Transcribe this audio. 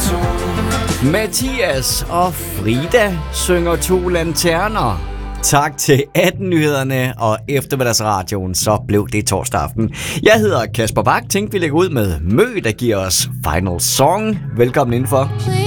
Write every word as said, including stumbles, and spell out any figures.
Mathias og Frida synger To Lanterner. Tak til atten-nyhederne og eftermiddagsradioen, så blev det torsdag aften. Jeg hedder Kasper Bak, tænkte vi lægger ud med Mø, der giver os Final Song. Velkommen indenfor.